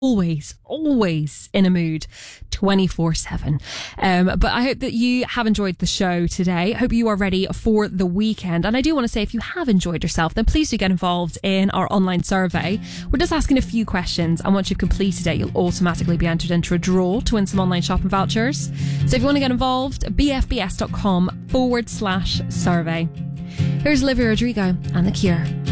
always in a mood 24/7. But I hope that you have enjoyed the show today. I hope you are ready for the weekend. And I do want to say, if you have enjoyed yourself, then please do get involved in our online survey. We're just asking a few questions, and once you've completed it, you'll automatically be entered into a draw to win some online shopping vouchers. So if you want to get involved, bfbs.com/survey. Here's Olivia Rodrigo and The Cure.